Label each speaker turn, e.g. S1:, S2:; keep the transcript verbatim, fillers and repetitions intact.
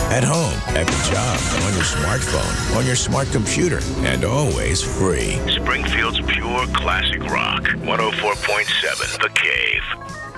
S1: At home, at the job, on your smartphone, on your smart computer, and always free.
S2: Springfield's pure classic rock. one oh four point seven The Cave.